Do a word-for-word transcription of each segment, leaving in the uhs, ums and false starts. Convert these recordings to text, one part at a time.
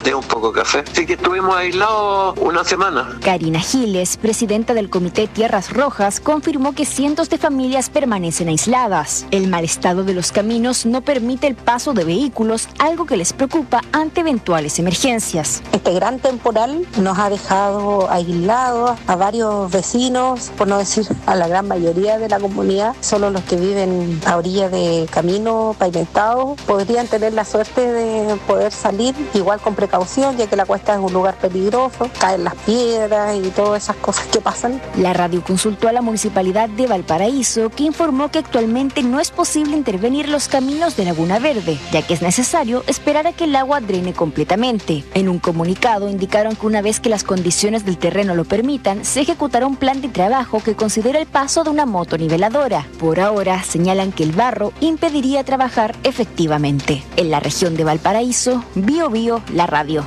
de un poco de café. Así que estuvimos aislados una semana. Karina Giles, presidenta del Comité Tierras Rojas, confirmó que cientos de familias permanecen aisladas. El mal estado de los caminos no permite el paso de vehículos, algo que les preocupa ante eventuales emergencias. Este gran temporal nos ha dejado aislados a varios vecinos, por no decir a la gran mayoría de la comunidad. Solo los que viven a orilla de camino pavimentado podrían tener la suerte de poder salir, igual con precaución, ya que la cuesta es un lugar peligroso, caen las piedras y todas esas cosas que pasan. La radio consultó a la Municipalidad de Valparaíso, que informó que actualmente no es posible intervenir los caminos de Laguna Verde, ya que es necesario esperar a que el agua drene completamente. En un comunicado indicaron que una vez que las condiciones del terreno lo permitan, se ejecutará un plan de trabajo que considera el paso de una motoniveladora. Por ahora, señalan que el barro impediría trabajar efectivamente. En la región de Valparaíso, Bio Bio, la radio.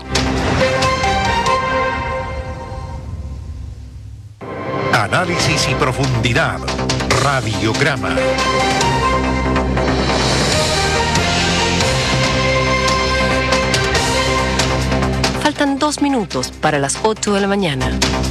Análisis y profundidad. Radiograma. Faltan dos minutos para las ocho de la mañana.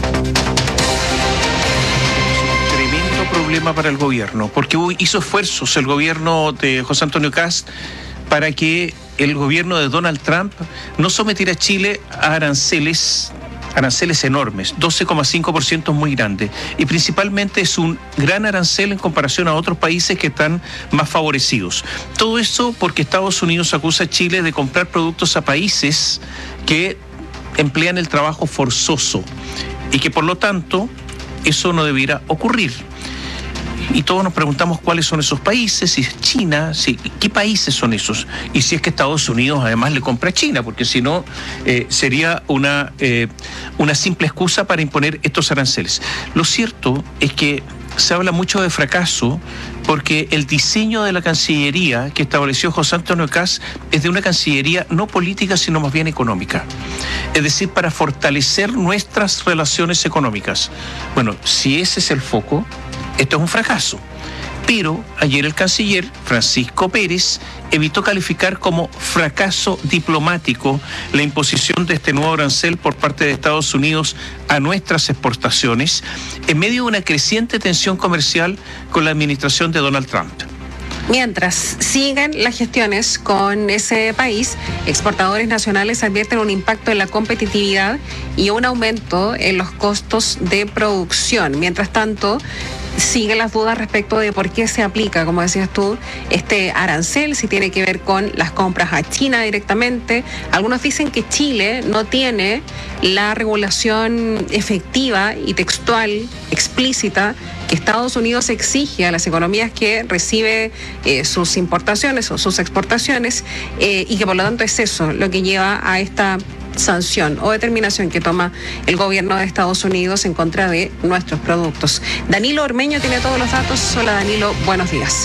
Tremendo problema para el gobierno, porque hizo esfuerzos el gobierno de José Antonio Kast para que el gobierno de Donald Trump no sometiera a Chile a aranceles, aranceles enormes, doce coma cinco por ciento es muy grande, y principalmente es un gran arancel en comparación a otros países que están más favorecidos. Todo eso porque Estados Unidos acusa a Chile de comprar productos a países que emplean el trabajo forzoso y que por lo tanto eso no debiera ocurrir. Y todos nos preguntamos cuáles son esos países, si es China, si, qué países son esos, y si es que Estados Unidos además le compra a China, porque si no eh, sería una, eh, una simple excusa para imponer estos aranceles. Lo cierto es que se habla mucho de fracaso porque el diseño de la Cancillería que estableció José Antonio Kast es de una Cancillería no política, sino más bien económica. Es decir, para fortalecer nuestras relaciones económicas. Bueno, si ese es el foco, esto es un fracaso. Pero ayer el canciller Francisco Pérez evitó calificar como fracaso diplomático la imposición de este nuevo arancel por parte de Estados Unidos a nuestras exportaciones en medio de una creciente tensión comercial con la administración de Donald Trump. Mientras sigan las gestiones con ese país, exportadores nacionales advierten un impacto en la competitividad y un aumento en los costos de producción. Mientras tanto, siguen las dudas respecto de por qué se aplica, como decías tú, este arancel, si tiene que ver con las compras a China directamente. Algunos dicen que Chile no tiene la regulación efectiva y textual, explícita, que Estados Unidos exige a las economías que recibe eh, sus importaciones o sus exportaciones eh, y que por lo tanto es eso lo que lleva a esta sanción o determinación que toma el gobierno de Estados Unidos en contra de nuestros productos. Danilo Ormeño tiene todos los datos. Hola Danilo, buenos días.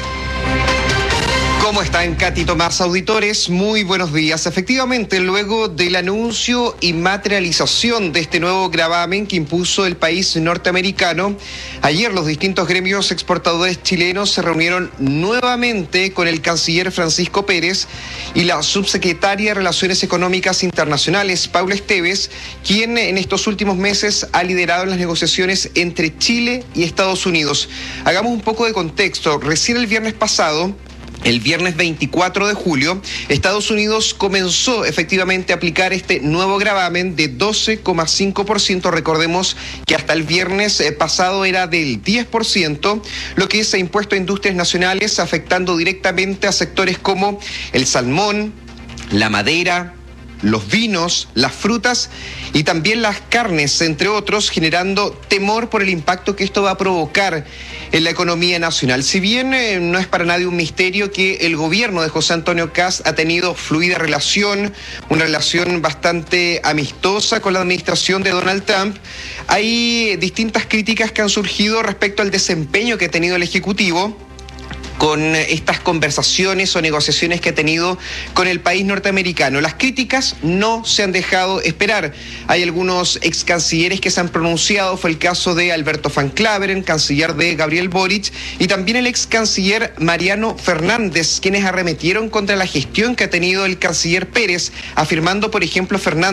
¿Cómo están, Katy Tomás, auditores? Muy buenos días. Efectivamente, luego del anuncio y materialización de este nuevo gravamen que impuso el país norteamericano, ayer los distintos gremios exportadores chilenos se reunieron nuevamente con el canciller Francisco Pérez y la subsecretaria de Relaciones Económicas Internacionales, Paula Esteves, quien en estos últimos meses ha liderado las negociaciones entre Chile y Estados Unidos. Hagamos un poco de contexto. Recién el viernes pasado, el viernes veinticuatro de julio, Estados Unidos comenzó efectivamente a aplicar este nuevo gravamen de doce coma cinco por ciento. Recordemos que hasta el viernes pasado era del diez por ciento, lo que es impuesto a industrias nacionales, afectando directamente a sectores como el salmón, la madera, los vinos, las frutas y también las carnes, entre otros, generando temor por el impacto que esto va a provocar en la economía nacional. Si bien eh, no es para nadie un misterio que el gobierno de José Antonio Kast ha tenido fluida relación, una relación bastante amistosa con la administración de Donald Trump, hay distintas críticas que han surgido respecto al desempeño que ha tenido el Ejecutivo con estas conversaciones o negociaciones que ha tenido con el país norteamericano. Las críticas no se han dejado esperar. Hay algunos ex cancilleres que se han pronunciado, fue el caso de Alberto Van Claveren, canciller de Gabriel Boric, y también el ex canciller Mariano Fernández, quienes arremetieron contra la gestión que ha tenido el canciller Pérez, afirmando, por ejemplo, Fernández,